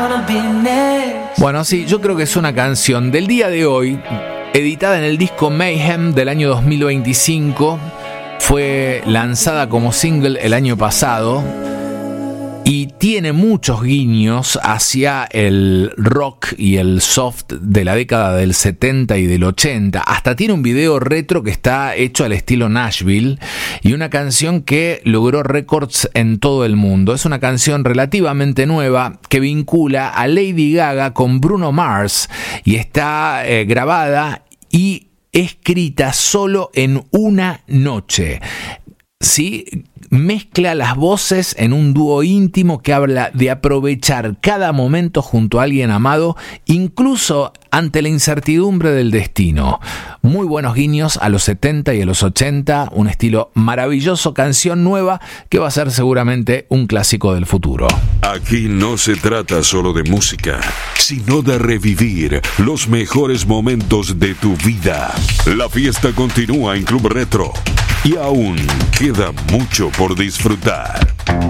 Bueno, sí, yo creo que es una canción del día de hoy, editada en el disco Mayhem del año 2025. Fue lanzada como single el año pasado y tiene muchos guiños hacia el rock y el soft de la década del 70 y del 80. Hasta tiene un video retro que está hecho al estilo Nashville y una canción que logró récords en todo el mundo. Es una canción relativamente nueva que vincula a Lady Gaga con Bruno Mars y está grabada y escrita solo en una noche. ¿Sí? Mezcla las voces en un dúo íntimo que habla de aprovechar cada momento junto a alguien amado, incluso ante la incertidumbre del destino. Muy buenos guiños a los 70 y a los 80, un estilo maravilloso, canción nueva que va a ser seguramente un clásico del futuro. Aquí no se trata solo de música, sino de revivir los mejores momentos de tu vida. La fiesta continúa en Club Retro y aún queda mucho por disfrutar.